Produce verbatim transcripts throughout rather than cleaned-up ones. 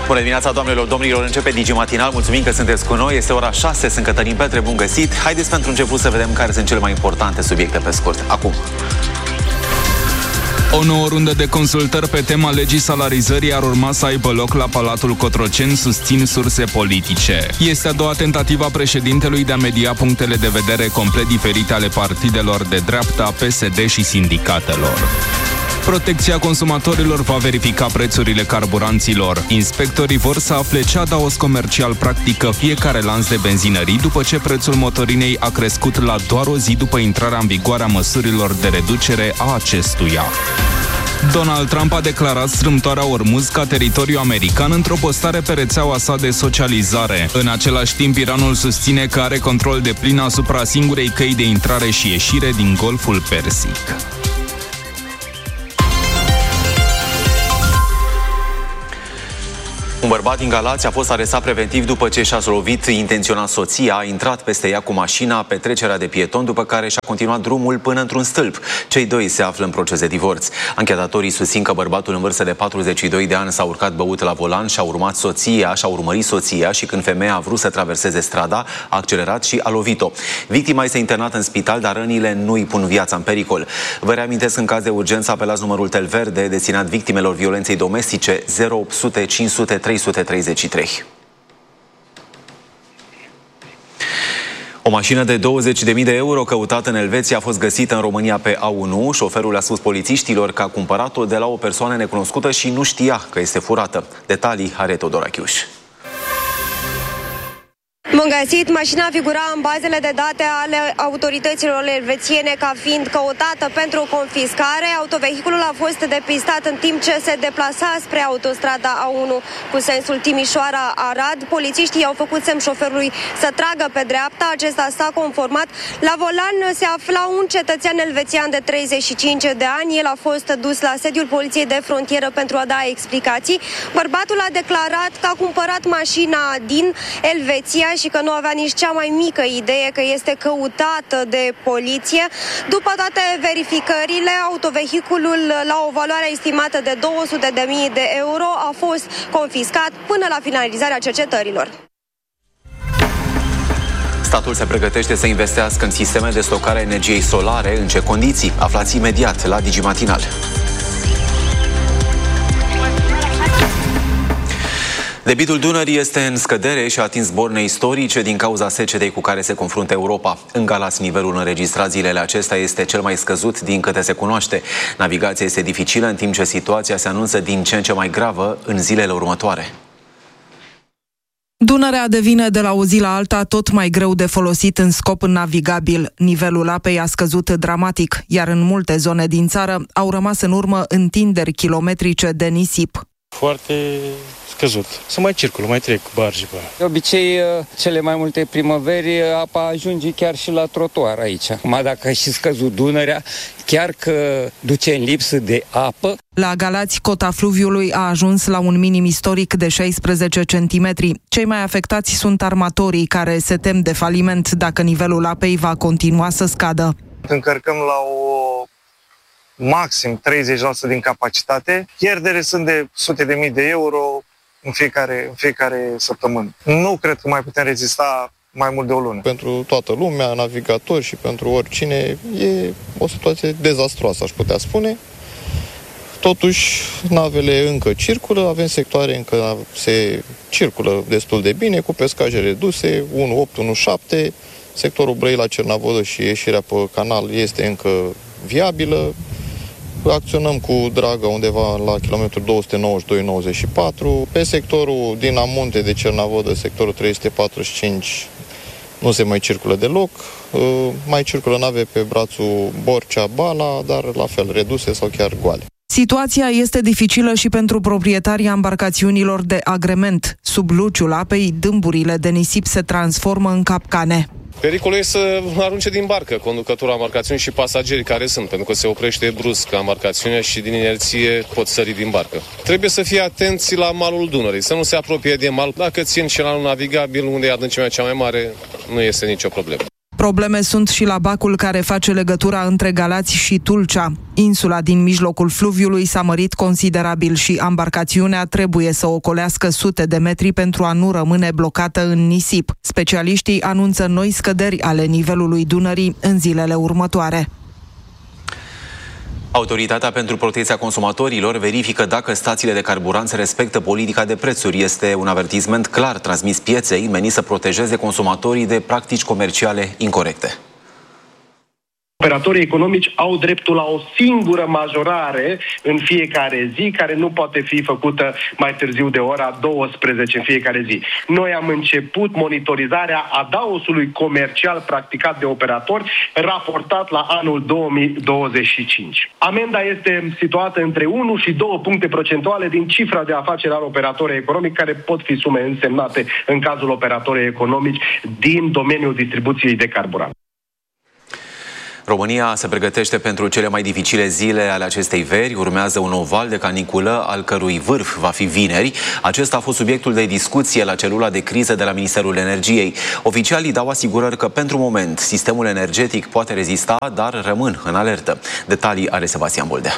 Bună dimineața, doamnelor, domnilor, începe Digi Matinal. Mulțumim că sunteți cu noi. Este ora șase, sunt Cătălin Petre, bun găsit. Haideți pentru început să vedem care sunt cele mai importante subiecte pe scurt. Acum. O nouă rundă de consultări pe tema legii salarizării ar urma să aibă loc la Palatul Cotroceni, susțin surse politice. Este a doua tentativă a președintelui de a media punctele de vedere complet diferite ale partidelor de dreapta, P S D și sindicatelor. Protecția consumatorilor va verifica prețurile carburanților. Inspectorii vor să afle ce adaos comercial practică fiecare lanț de benzinării după ce prețul motorinei a crescut la doar o zi după intrarea în vigoare a măsurilor de reducere a acestuia. Donald Trump a declarat strâmtoarea Ormuz ca teritoriu american într-o postare pe rețeaua sa de socializare. În același timp, Iranul susține că are control deplin asupra singurei căi de intrare și ieșire din Golful Persic. Un bărbat din Galați a fost arestat preventiv după ce și-a lovit intenționat soția, a intrat peste ea cu mașina pe trecerea de pieton, după care și-a continuat drumul până într-un stâlp. Cei doi se află în proces de divorț. Anchetatorii susțin că bărbatul în vârstă de patruzeci și doi de ani s-a urcat băut la volan, și-a urmat soția, și-a urmărit soția și când femeia a vrut să traverseze strada, a accelerat și a lovit-o. Victima este internată în spital, dar rănile nu îi pun viața în pericol. Vă reamintesc, în caz de urgență apelați numărul Tel Verde destinat victimelor violenței domestice zero opt sute cinci sute trei sute treizeci și trei. O mașină de douăzeci de mii de euro căutată în Elveția a fost găsită în România pe A unu. Șoferul a spus polițiștilor că a cumpărat-o de la o persoană necunoscută și nu știa că este furată. Detalii are Teodorachiuș. Bun găsit, mașina figura în bazele de date ale autorităților elvețiene ca fiind căutată pentru confiscare. Autovehiculul a fost depistat în timp ce se deplasa spre autostrada A unu cu sensul Timișoara-Arad. Polițiștii au făcut semn șoferului să tragă pe dreapta, acesta s-a conformat. La volan se afla un cetățean elvețian de treizeci și cinci de ani. El a fost dus la sediul poliției de frontieră pentru a da explicații. Bărbatul a declarat că a cumpărat mașina din Elveția și că nu avea nici cea mai mică idee că este căutată de poliție. După toate verificările, autovehiculul la o valoare estimată de două sute de mii de euro a fost confiscat până la finalizarea cercetărilor. Statul se pregătește să investească în sisteme de stocare a energiei solare. În ce condiții? Aflați imediat la Digi Matinal. Debitul Dunării este în scădere și a atins borne istorice din cauza secetei cu care se confruntă Europa. În Galați, nivelul înregistrat zilele acestea este cel mai scăzut din câte se cunoaște. Navigația este dificilă, în timp ce situația se anunță din ce în ce mai gravă în zilele următoare. Dunărea devine de la o zi la alta tot mai greu de folosit în scop navigabil. Nivelul apei a scăzut dramatic, iar în multe zone din țară au rămas în urmă întinderi kilometrice de nisip. Foarte scăzut. Să mai circulă, mai trec barji pe. De obicei, cele mai multe primăveri, apa ajunge chiar și la trotuar aici. Acum, dacă a și scăzut Dunărea, chiar că duce în lipsă de apă. La Galați, cota fluviului a ajuns la un minim istoric de șaisprezece centimetri. Cei mai afectați sunt armatorii, care se tem de faliment dacă nivelul apei va continua să scadă. Încărcăm la o maxim treizeci la sută din capacitate. Pierdere sunt de sute de mii de euro în fiecare, în fiecare săptămână. Nu cred că mai putem rezista mai mult de o lună. Pentru toată lumea, navigatori și pentru oricine, e o situație dezastroasă, aș putea spune. Totuși, navele încă circulă, avem sectoare încă se circulă destul de bine, cu pescaje reduse, unu opt, unu șapte. Sectorul Brăila-Cernavodă și ieșirea pe canal este încă viabilă. Acționăm cu Draga undeva la kilometrul două sute nouăzeci și doi nouăzeci și patru. Pe sectorul din Amunte de Cernavodă, sectorul trei sute patruzeci și cinci, nu se mai circulă deloc. Mai circulă nave pe brațul Borcea-Bala, dar la fel reduse sau chiar goale. Situația este dificilă și pentru proprietarii embarcațiunilor de agrement. Sub luciul apei, dâmburile de nisip se transformă în capcane. Pericolul e să arunce din barcă conducătorul embarcațiunii și pasagerii care sunt, pentru că se oprește brusc embarcațiunea și din inerție pot sări din barcă. Trebuie să fie atenți la malul Dunării, să nu se apropie de mal. Dacă țin și la un navigabil unde e adâncimea cea mai mare, nu este nicio problemă. Probleme sunt și la bacul care face legătura între Galați și Tulcea. Insula din mijlocul fluviului s-a mărit considerabil și ambarcațiunea trebuie să ocolească sute de metri pentru a nu rămâne blocată în nisip. Specialiștii anunță noi scăderi ale nivelului Dunării în zilele următoare. Autoritatea pentru Protecția Consumatorilor verifică dacă stațiile de carburanți respectă politica de prețuri. Este un avertisment clar transmis pieței, menit să protejeze consumatorii de practici comerciale incorecte. Operatorii economici au dreptul la o singură majorare în fiecare zi, care nu poate fi făcută mai târziu de ora douăsprezece în fiecare zi. Noi am început monitorizarea adaosului comercial practicat de operatori, raportat la anul două mii douăzeci și cinci. Amenda este situată între unu și două puncte procentuale din cifra de afaceri al operatorului economic, care pot fi sume însemnate în cazul operatorii economici din domeniul distribuției de carburant. România se pregătește pentru cele mai dificile zile ale acestei veri. Urmează un oval de caniculă, al cărui vârf va fi vineri. Acesta a fost subiectul de discuție la celula de criză de la Ministerul Energiei. Oficialii dau asigurări că, pentru moment, sistemul energetic poate rezista, dar rămân în alertă. Detalii are Sebastian Boldea.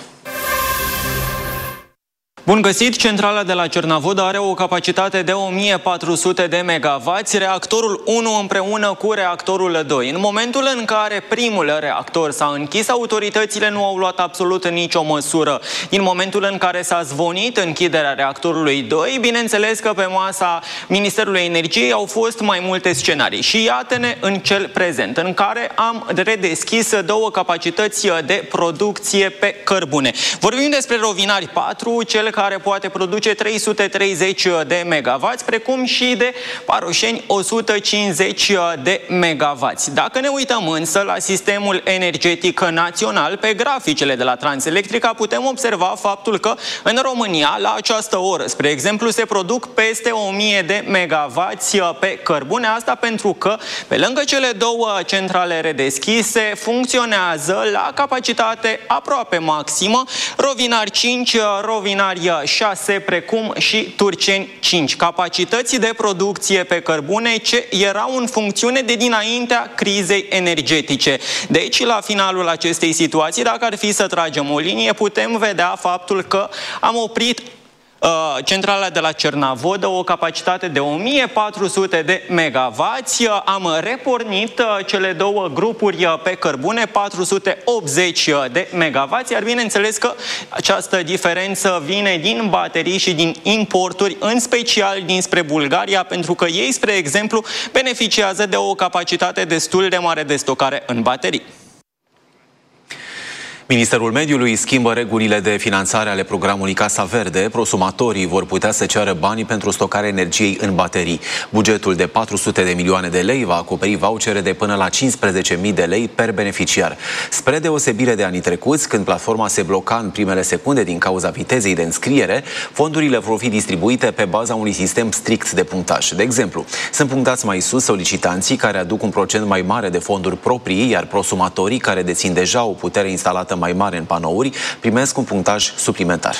Bun găsit! Centrala de la Cernavodă are o capacitate de o mie patru sute de megavați, reactorul unu împreună cu reactorul doi. În momentul în care primul reactor s-a închis, autoritățile nu au luat absolut nicio măsură. În momentul în care s-a zvonit închiderea reactorului doi, bineînțeles că pe masa Ministerului Energiei au fost mai multe scenarii. Și iată-ne în cel prezent, în care am redeschis două capacități de producție pe cărbune. Vorbim despre Rovinari patru, cel care poate produce trei sute treizeci de megavați, precum și de Paroșeni o sută cincizeci de megavați. Dacă ne uităm însă la sistemul energetic național, pe graficele de la Transelectrica, putem observa faptul că în România, la această oră, spre exemplu, se produc peste o mie de megavați pe cărbune. Asta pentru că, pe lângă cele două centrale redeschise, funcționează la capacitate aproape maximă Rovinari cinci, Rovinari șase, precum și Turceni cinci. Capacități de producție pe cărbune ce erau în funcțiune de dinaintea crizei energetice. Deci, la finalul acestei situații, dacă ar fi să tragem o linie, putem vedea faptul că am oprit centrala de la Cernavodă, o capacitate de o mie patru sute de megavați. Am repornit cele două grupuri pe cărbune, patru sute optzeci de megavați, iar bineînțeles că această diferență vine din baterii și din importuri, în special dinspre Bulgaria, pentru că ei, spre exemplu, beneficiază de o capacitate destul de mare de stocare în baterii. Ministerul Mediului schimbă regulile de finanțare ale programului Casa Verde. Prosumatorii vor putea să ceară banii pentru stocarea energiei în baterii. Bugetul de patru sute de milioane de lei va acoperi vouchere de până la cincisprezece mii de lei per beneficiar. Spre deosebire de anii trecuți, când platforma se bloca în primele secunde din cauza vitezei de înscriere, fondurile vor fi distribuite pe baza unui sistem strict de punctaj. De exemplu, sunt punctați mai sus solicitanții care aduc un procent mai mare de fonduri proprii, iar prosumatorii care dețin deja o putere instalată mai mare în panouri primesc un punctaj suplimentar.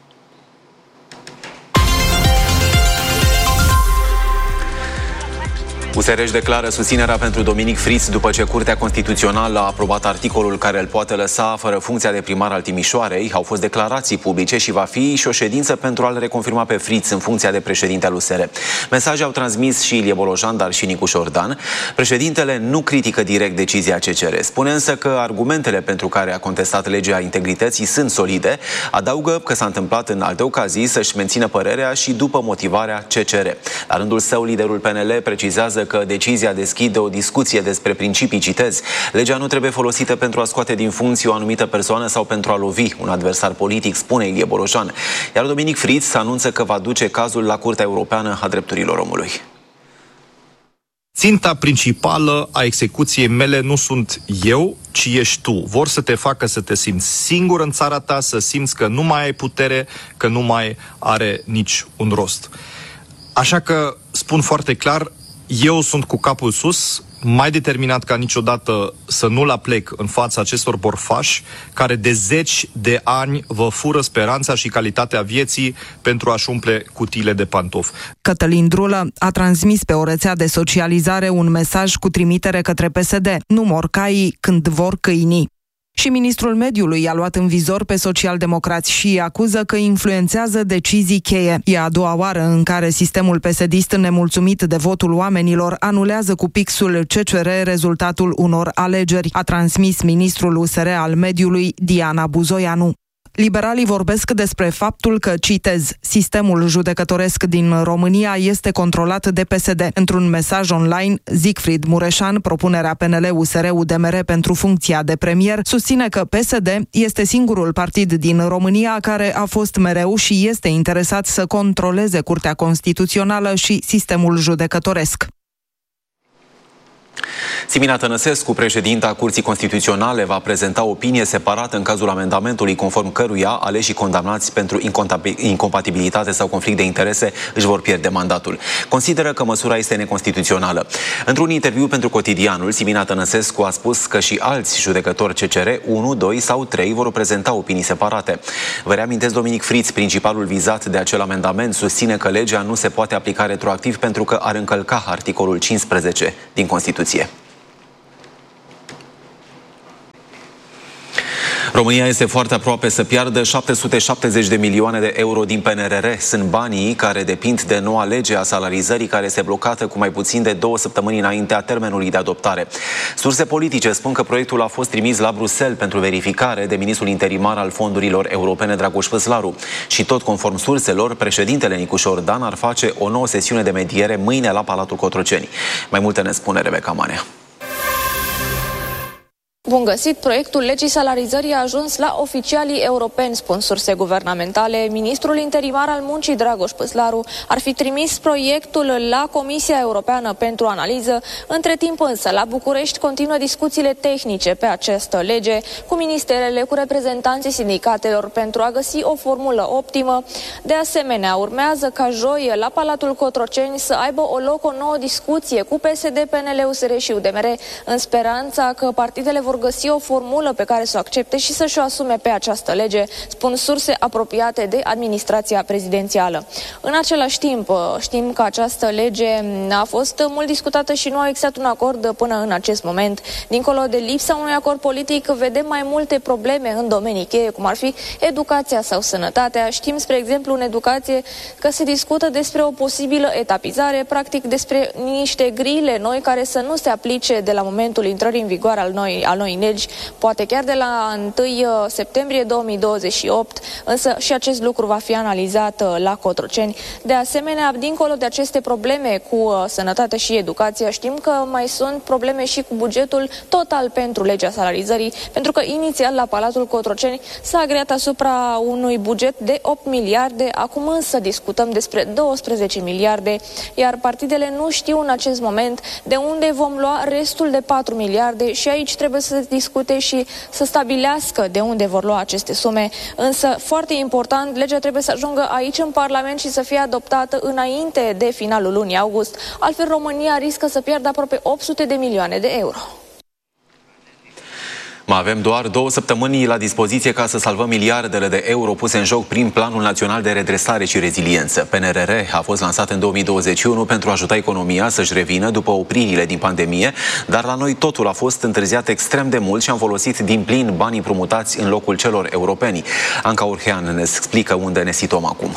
U S R își declară susținerea pentru Dominic Friț după ce Curtea Constituțională a aprobat articolul care îl poate lăsa fără funcția de primar al Timișoarei. Au fost declarații publice și va fi și o ședință pentru a-l reconfirma pe Friț în funcția de președinte al U S R. Mesaje au transmis și Ilie Bolojan, dar și Nicu Șordan. Președintele nu critică direct decizia C C R. Spune însă că argumentele pentru care a contestat legea integrității sunt solide. Adaugă că s-a întâmplat în alte ocazii să-și mențină părerea și după motivarea C C R. La rândul său, liderul P N L precizează că decizia deschide o discuție despre principii, citez, legea nu trebuie folosită pentru a scoate din funcție o anumită persoană sau pentru a lovi un adversar politic, spune Ilie Bolojan. Iar Dominic Friț anunță că va duce cazul la Curtea Europeană a Drepturilor Omului. Ținta principală a execuției mele nu sunt eu, ci ești tu. Vor să te facă să te simți singur în țara ta, să simți că nu mai ai putere, că nu mai are nici un rost. Așa că spun foarte clar, eu sunt cu capul sus, mai determinat ca niciodată să nu-l aplec în fața acestor borfași care de zeci de ani vă fură speranța și calitatea vieții pentru a-și umple cutiile de pantofi. Cătălin Drulă a transmis pe o rețea de socializare un mesaj cu trimitere către P S D. Nu mor caii când vor câinii. Și ministrul mediului i-a luat în vizor pe socialdemocrați și îi acuză că influențează decizii cheie. E a doua oară în care sistemul P S D-ist, nemulțumit de votul oamenilor, anulează cu pixul C C R rezultatul unor alegeri, a transmis ministrul U S R al mediului Diana Buzoianu. Liberalii vorbesc despre faptul că, citez, sistemul judecătoresc din România este controlat de P S D. Într-un mesaj online, Siegfried Mureșan, propunerea P N L U S R U D M R pentru funcția de premier, susține că P S D este singurul partid din România care a fost mereu și este interesat să controleze Curtea Constituțională și sistemul judecătoresc. Simina Tănăsescu, președinta Curții Constituționale, va prezenta opinie separată în cazul amendamentului conform căruia aleșii condamnați pentru incompatibilitate sau conflict de interese își vor pierde mandatul. Consideră că măsura este neconstituțională. Într-un interviu pentru Cotidianul, Simina Tănăsescu a spus că și alți judecători C C R unu, doi sau trei vor prezenta opinii separate. Vă reamintesc, Dominic Friț, principalul vizat de acel amendament, susține că legea nu se poate aplica retroactiv pentru că ar încălca articolul cincisprezece din Constituție. România este foarte aproape să piardă șapte sute șaptezeci de milioane de euro din P N R R. Sunt banii care depind de noua lege a salarizării, care este blocată cu mai puțin de două săptămâni înaintea termenului de adoptare. Surse politice spun că proiectul a fost trimis la Bruxelles pentru verificare de ministrul interimar al fondurilor europene, Dragoș Păslaru. Și tot conform surselor, președintele Nicușor Dan ar face o nouă sesiune de mediere mâine la Palatul Cotroceni. Mai multe ne spune Rebecca Manea. Bun găsit, proiectul legii salarizării a ajuns la oficialii europeni, spun surse guvernamentale. Ministrul interimar al muncii, Dragoș Păslaru, ar fi trimis proiectul la Comisia Europeană pentru analiză. Între timp însă, la București continuă discuțiile tehnice pe această lege cu ministerele, cu reprezentanții sindicatelor pentru a găsi o formulă optimă. De asemenea, urmează ca joi la Palatul Cotroceni să aibă o loc o nouă discuție cu P S D, P N L, U S R și U D M R, în speranța că partidele vor găsi o formulă pe care să o accepte și să-și o asume pe această lege, spun surse apropiate de administrația prezidențială. În același timp, știm că această lege a fost mult discutată și nu a existat un acord până în acest moment. Dincolo de lipsa unui acord politic, vedem mai multe probleme în domenii cheie, cum ar fi educația sau sănătatea. Știm, spre exemplu, în educație că se discută despre o posibilă etapizare, practic despre niște grile noi care să nu se aplice de la momentul intrării în vigoare al noi, al noi legi, poate chiar de la întâi septembrie două mii douăzeci și opt, însă și acest lucru va fi analizat la Cotroceni. De asemenea, dincolo de aceste probleme cu sănătate și educație, știm că mai sunt probleme și cu bugetul total pentru legea salarizării, pentru că inițial la Palatul Cotroceni s-a agreat asupra unui buget de opt miliarde, acum însă discutăm despre douăsprezece miliarde, iar partidele nu știu în acest moment de unde vom lua restul de patru miliarde și aici trebuie să discute și să stabilească de unde vor lua aceste sume. Însă, foarte important, legea trebuie să ajungă aici în Parlament și să fie adoptată înainte de finalul lunii august. Altfel, România riscă să piardă aproape opt sute de milioane de euro. Mai avem doar două săptămâni la dispoziție ca să salvăm miliardele de euro puse în joc prin Planul Național de Redresare și Reziliență. P N R R a fost lansat în două mii douăzeci și unu pentru a ajuta economia să-și revină după opririle din pandemie, dar la noi totul a fost întârziat extrem de mult și am folosit din plin banii împrumutați în locul celor europeni. Anca Urhean ne explică unde ne situăm acum.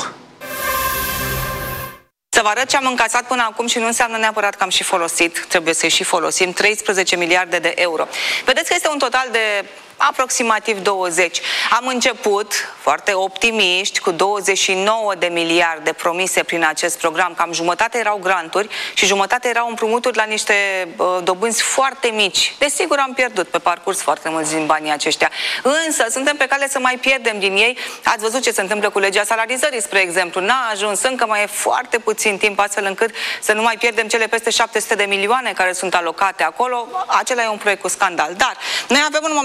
Să vă arăt ce am încasat până acum și nu înseamnă neapărat că am și folosit, trebuie să și folosim, treisprezece miliarde de euro. Vedeți că este un total de aproximativ douăzeci. Am început foarte optimiști cu douăzeci și nouă de miliarde promise prin acest program. Cam jumătate erau granturi și jumătate erau împrumuturi la niște uh, dobânzi foarte mici. Desigur am pierdut pe parcurs foarte mulți din banii aceștia. Însă suntem pe cale să mai pierdem din ei. Ați văzut ce se întâmplă cu legea salarizării, spre exemplu. N-a ajuns, încă mai e foarte puțin timp astfel încât să nu mai pierdem cele peste șapte sute de milioane care sunt alocate acolo. Acela e un proiect cu scandal. Dar noi avem în momentul acesta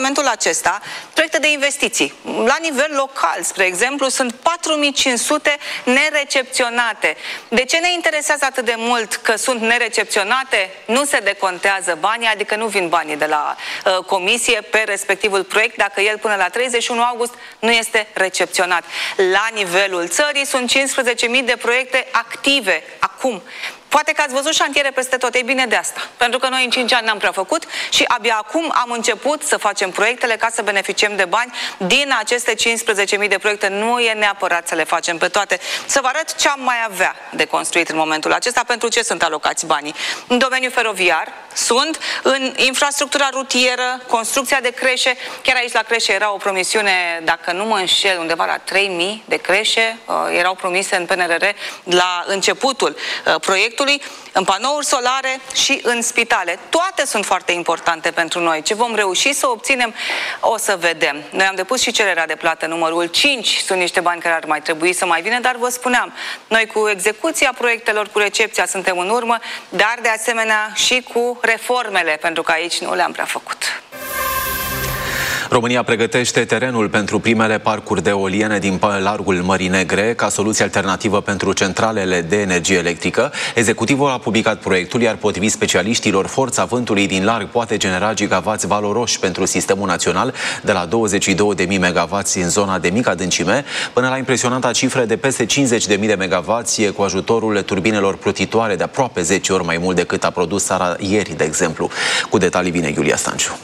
acesta proiecte de investiții. La nivel local, spre exemplu, sunt patru mii cinci sute nerecepționate. De ce ne interesează atât de mult că sunt nerecepționate? Nu se decontează banii, adică nu vin banii de la uh, comisie pe respectivul proiect dacă el până la treizeci și unu august nu este recepționat. La nivelul țării sunt cincisprezece mii de proiecte active acum. Poate că ați văzut șantiere peste tot, e bine de asta. Pentru că noi în cinci ani n-am prea făcut și abia acum am început să facem proiectele ca să beneficiem de bani din aceste cincisprezece mii de proiecte. Nu e neapărat să le facem pe toate. Să vă arăt ce am mai avea de construit în momentul acesta, pentru ce sunt alocați banii. În domeniul feroviar sunt, în infrastructura rutieră, construcția de creșe. Chiar aici la creșe era o promisiune, dacă nu mă înșel, undeva la trei mii de creșe erau promise în P N R R la începutul proiectului, în panouri solare și în spitale. Toate sunt foarte importante pentru noi. Ce vom reuși să obținem, o să vedem. Noi am depus și cererea de plată numărul cinci. Sunt niște bani care ar mai trebui să mai vină, dar vă spuneam, noi cu execuția proiectelor, cu recepția suntem în urmă, dar de asemenea și cu reformele, pentru că aici nu le-am prea făcut. România pregătește terenul pentru primele parcuri de eoliene din largul Mării Negre ca soluție alternativă pentru centralele de energie electrică. Executivul a publicat proiectul, iar potrivit specialiștilor, forța vântului din larg poate genera gigavați valoroși pentru sistemul național, de la douăzeci și două de mii megavați în zona de mică adâncime până la impresionanta cifră de peste cincizeci de mii de megavați cu ajutorul turbinelor plutitoare de aproape zece ori mai mult decât a produs țara ieri, de exemplu. Cu detalii vine Iulia Stanciu.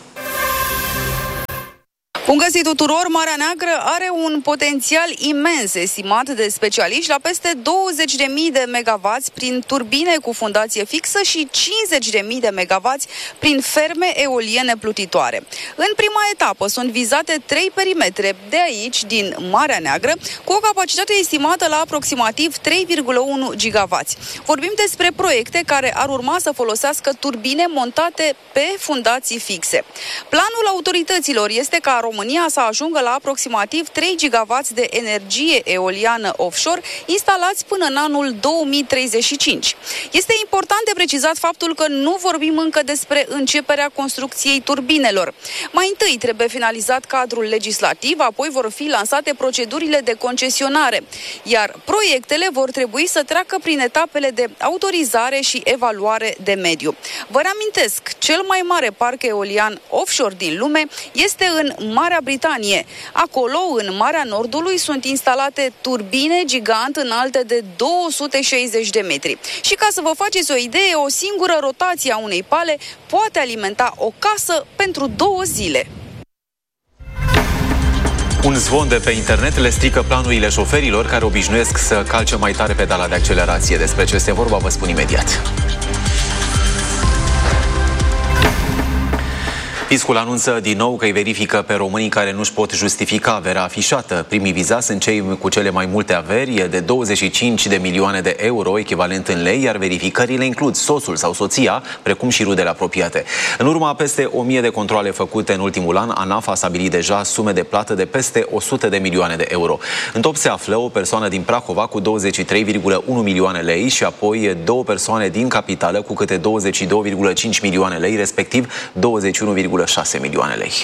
Bun găsit tuturor! Marea Neagră are un potențial imens, estimat de specialiști la peste douăzeci de mii de megavați prin turbine cu fundație fixă și cincizeci de mii de megavați prin ferme eoliene plutitoare. În prima etapă sunt vizate trei perimetre de aici, din Marea Neagră, cu o capacitate estimată la aproximativ trei virgulă unu gigavați. Vorbim despre proiecte care ar urma să folosească turbine montate pe fundații fixe. Planul autorităților este ca România să ajungă la aproximativ trei gigavați de energie eoliană offshore instalați până în anul două mii treizeci și cinci. Este important de precizat faptul că nu vorbim încă despre începerea construcției turbinelor. Mai întâi trebuie finalizat cadrul legislativ, apoi vor fi lansate procedurile de concesionare, iar proiectele vor trebui să treacă prin etapele de autorizare și evaluare de mediu. Vă reamintesc, cel mai mare parc eolian offshore din lume este în Marea Britanie. Acolo, în Marea Nordului, sunt instalate turbine gigant înalte de două sute șaizeci de metri. Și ca să vă faceți o idee, o singură rotație a unei pale poate alimenta o casă pentru două zile. Un zvon de pe internet le strică planurile șoferilor care obișnuiesc să calce mai tare pedala de accelerație. Despre ce este vorba, vă spun imediat. Fiscul anunță din nou că îi verifică pe românii care nu-și pot justifica averea afișată. Primii vizați sunt cei cu cele mai multe averi, de douăzeci și cinci de milioane de euro, echivalent în lei, iar verificările includ soțul sau soția, precum și rudele apropiate. În urma peste o mie de controale făcute în ultimul an, ANAF a stabilit deja sume de plată de peste o sută de milioane de euro. În top se află o persoană din Prahova cu douăzeci și trei virgulă unu milioane lei și apoi două persoane din capitală cu câte douăzeci și două virgulă cinci milioane lei, respectiv douăzeci și unu virgulă șase milioane lei.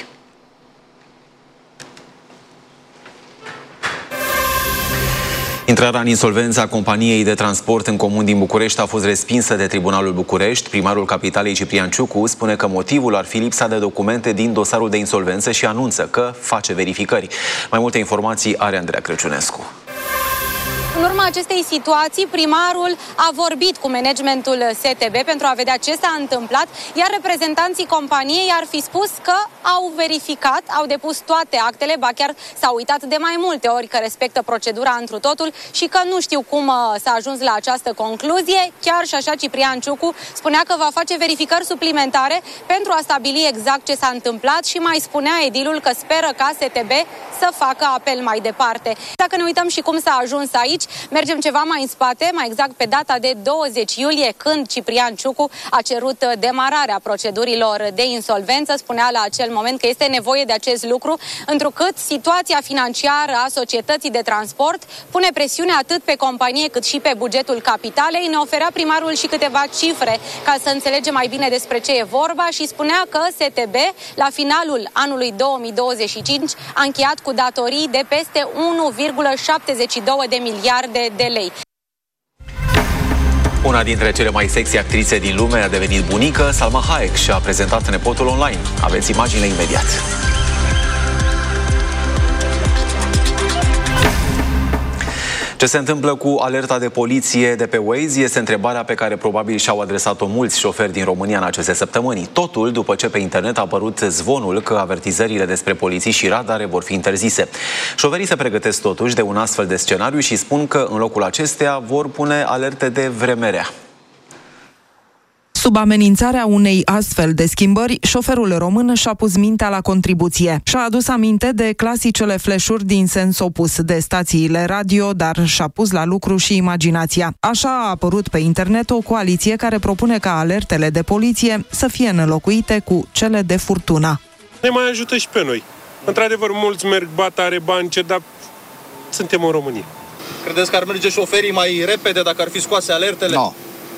Intrarea în insolvență a companiei de transport în comun din București a fost respinsă de Tribunalul București. Primarul capitalei, Ciprian Ciucu, spune că motivul ar fi lipsa de documente din dosarul de insolvență și anunță că face verificări. Mai multe informații are Andreea Crăciunescu. În urma acestei situații, primarul a vorbit cu managementul S T B pentru a vedea ce s-a întâmplat, iar reprezentanții companiei ar fi spus că au verificat, au depus toate actele, ba chiar s-au uitat de mai multe ori că respectă procedura întru totul și că nu știu cum s-a ajuns la această concluzie. Chiar și așa, Ciprian Ciucu spunea că va face verificări suplimentare pentru a stabili exact ce s-a întâmplat și mai spunea edilul că speră ca S T B să facă apel mai departe. Dacă ne uităm și cum s-a ajuns aici, Mergem ceva mai în spate, mai exact pe data de douăzeci iulie, când Ciprian Ciucu a cerut demararea procedurilor de insolvență. Spunea la acel moment că este nevoie de acest lucru, întrucât situația financiară a societății de transport pune presiune atât pe companie cât și pe bugetul capitalei. Ne oferea primarul și câteva cifre ca să înțelegem mai bine despre ce e vorba și spunea că S T B la finalul anului două mii douăzeci și cinci a încheiat cu datorii de peste unu virgulă șaptezeci și doi de miliarde de lei. Una dintre cele mai sexy actrițe din lume a devenit bunică. Salma Hayek și-a prezentat nepotul online. Aveți imaginile imediat. Ce se întâmplă cu alerta de poliție de pe Waze este întrebarea pe care probabil și-au adresat-o mulți șoferi din România în aceste săptămâni. Totul după ce pe internet a apărut zvonul că avertizările despre poliții și radare vor fi interzise. Șoferii se pregătesc totuși de un astfel de scenariu și spun că în locul acesteia vor pune alerte de vreme rea. Sub amenințarea unei astfel de schimbări, șoferul român și-a pus mintea la contribuție. Și-a adus aminte de clasicele flash-uri din sens opus de stațiile radio, dar și-a pus la lucru și imaginația. Așa a apărut pe internet o coaliție care propune ca alertele de poliție să fie înlocuite cu cele de furtună. Ne mai ajută și pe noi. Într-adevăr, mulți merg, bat, are bani, ce, dar suntem în România. Credeți că ar merge șoferii mai repede dacă ar fi scoase alertele? Nu. No.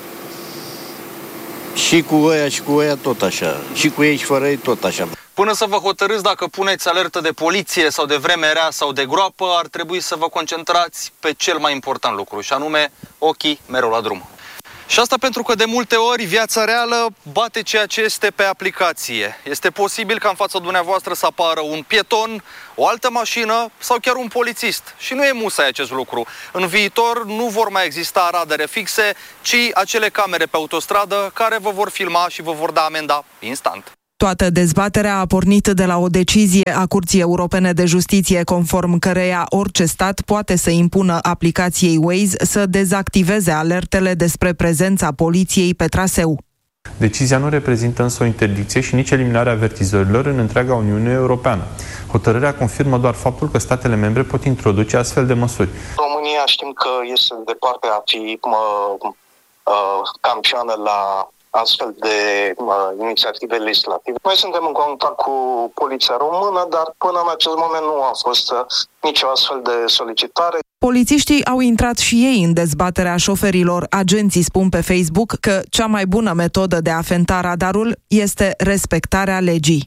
Și cu ăia și cu ăia tot așa. Și cu ei și fără ei tot așa. Până să vă hotărâți dacă puneți alertă de poliție sau de vreme rea sau de groapă, ar trebui să vă concentrați pe cel mai important lucru, și anume ochii mereu la drum. Și asta pentru că de multe ori viața reală bate ceea ce este pe aplicație. Este posibil ca în fața dumneavoastră să apară un pieton, o altă mașină sau chiar un polițist. Și nu e musai acest lucru. În viitor nu vor mai exista radare fixe, ci acele camere pe autostradă care vă vor filma și vă vor da amenda instant. Toată dezbaterea a pornit de la o decizie a Curții Europene de Justiție, conform căreia orice stat poate să impună aplicației Waze să dezactiveze alertele despre prezența poliției pe traseu. Decizia nu reprezintă însă o interdicție și nici eliminarea avertizărilor în întreaga Uniune Europeană. Hotărârea confirmă doar faptul că statele membre pot introduce astfel de măsuri. România știm că este departe a fi mă, uh, campioană la astfel de uh, inițiative legislative. Noi suntem în contact cu poliția română, dar până în acest moment nu a fost uh, nicio astfel de solicitare. Polițiștii au intrat și ei în dezbaterea șoferilor. Agenții spun pe Facebook că cea mai bună metodă de a fenta radarul este respectarea legii.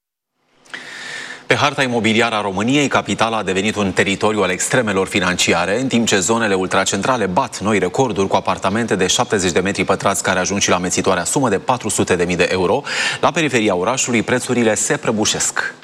Pe harta imobiliară a României, capitala a devenit un teritoriu al extremelor financiare, în timp ce zonele ultracentrale bat noi recorduri cu apartamente de șaptezeci de metri pătrați care ajung și la amețitoarea sumă de patru sute de mii de euro. La periferia orașului, prețurile se prăbușesc.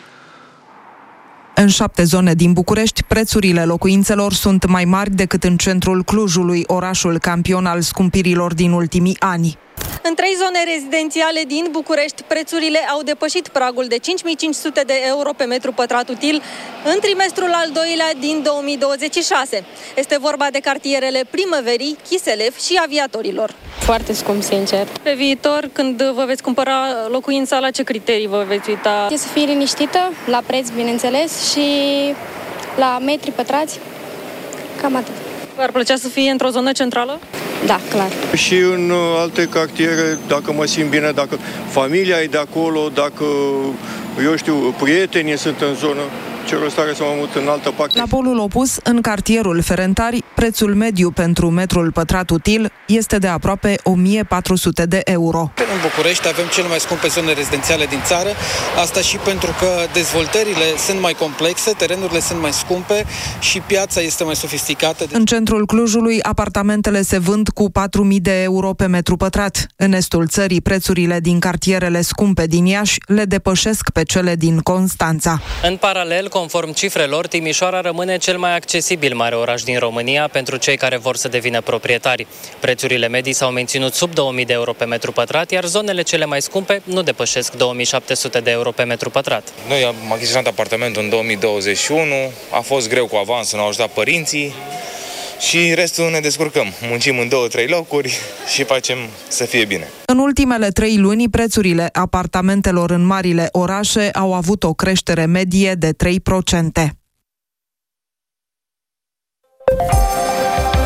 În șapte zone din București, prețurile locuințelor sunt mai mari decât în centrul Clujului, orașul campion al scumpirilor din ultimii ani. În trei zone rezidențiale din București, prețurile au depășit pragul de cinci mii cinci sute de euro pe metru pătrat util în trimestrul al doilea din două mii douăzeci și șase. Este vorba de cartierele Primăverii, Chiselev și Aviatorilor. Foarte scump, sincer. Pe viitor, când vă veți cumpăra locuința, la ce criterii vă veți uita? E să fie liniștită, la preț, bineînțeles, și la metri pătrați, cam atât. V-ar plăcea să fie într-o zonă centrală? Da, clar. Și în alte cartiere, dacă mă simt bine, dacă familia e de acolo, dacă, eu știu, prietenii sunt în zonă, ce rost are să mă mut în altă parte. La polul opus, în cartierul Ferentari, prețul mediu pentru metrul pătrat util este de aproape o mie patru sute de euro. În București avem cele mai scumpe zone rezidențiale din țară, asta și pentru că dezvoltările sunt mai complexe, terenurile sunt mai scumpe și piața este mai sofisticată. În centrul Clujului, apartamentele se vând cu patru mii de euro pe metru pătrat. În estul țării, prețurile din cartierele scumpe din Iași le depășesc pe cele din Constanța. În paralel, conform cifrelor, Timișoara rămâne cel mai accesibil mare oraș din România pentru cei care vor să devină proprietari. Prețurile medii s-au menținut sub două mii de euro pe metru pătrat, iar zonele cele mai scumpe nu depășesc două mii șapte sute de euro pe metru pătrat. Noi am achiziționat apartamentul în două mii douăzeci și unu, a fost greu cu avans, ne-au ajutat părinții și restul ne descurcăm. Muncim în două, trei locuri și facem să fie bine. În ultimele trei luni, prețurile apartamentelor în marile orașe au avut o creștere medie de trei la sută.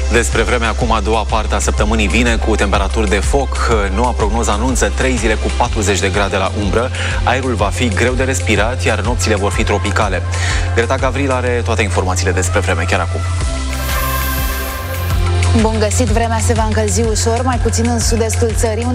Despre vreme acum, a doua parte a săptămânii vine cu temperaturi de foc. Noua prognoză anunță trei zile cu patruzeci de grade la umbră. Aerul va fi greu de respirat, iar nopțile vor fi tropicale. Greta Gavril are toate informațiile despre vreme chiar acum. Bun găsit, vremea se va încălzi ușor, mai puțin în sud-estul țării, unde